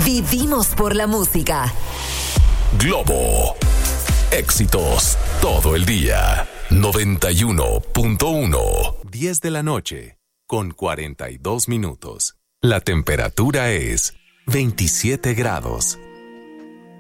Vivimos por la música. Globo. Éxitos todo el día. 91.1. 10 de la noche, con 42 minutos. La temperatura es 27 grados.